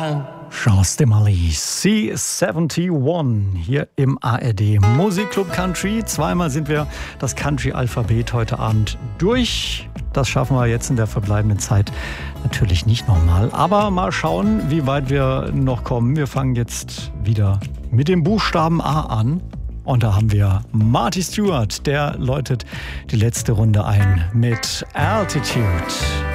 Chance de Mali, C71 hier im ARD Musikclub Country. Zweimal sind wir das Country-Alphabet heute Abend durch. Das schaffen wir jetzt in der verbleibenden Zeit natürlich nicht nochmal. Aber mal schauen, wie weit wir noch kommen. Wir fangen jetzt wieder mit dem Buchstaben A an. Und da haben wir Marty Stuart, der läutet die letzte Runde ein mit Altitude.